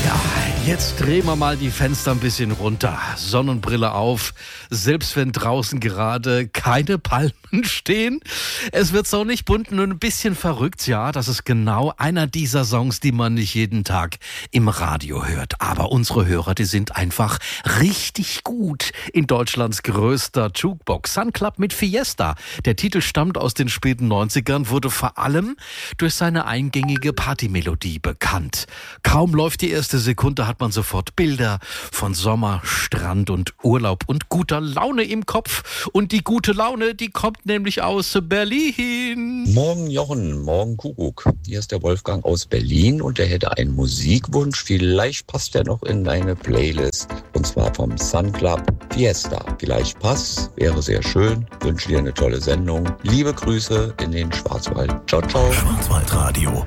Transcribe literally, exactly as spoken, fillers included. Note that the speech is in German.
Jetzt drehen wir mal die Fenster ein bisschen runter, Sonnenbrille auf, selbst wenn draußen gerade keine Palmen stehen. Es wird sonnig, bunt und ein bisschen verrückt, ja, das ist genau einer dieser Songs, die man nicht jeden Tag im Radio hört. Aber unsere Hörer, die sind einfach richtig gut in Deutschlands größter Jukebox. Sun Club mit Fiesta. Der Titel stammt aus den späten neunzigern, wurde vor allem durch seine eingängige Partymelodie bekannt. Kaum läuft die erste Sekunde, hat man sofort Bilder von Sommer, Strand und Urlaub und guter Laune im Kopf. Und die gute Laune, die kommt nämlich aus Berlin. Morgen Jochen, morgen Kuckuck. Hier ist der Wolfgang aus Berlin und der hätte einen Musikwunsch. Vielleicht passt der noch in deine Playlist. Und zwar vom Sun Club Fiesta. Vielleicht passt, wäre sehr schön. Wünsche dir eine tolle Sendung. Liebe Grüße in den Schwarzwald. Ciao, ciao. Schwarzwaldradio.